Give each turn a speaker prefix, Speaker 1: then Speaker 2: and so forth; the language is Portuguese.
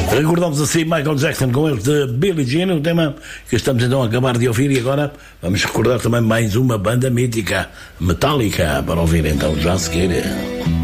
Speaker 1: Recordamos assim Michael Jackson com este Billie Jean, o tema que estamos então a acabar de ouvir, e agora vamos recordar também mais uma banda mítica, Metallica, para ouvir então já a seguir.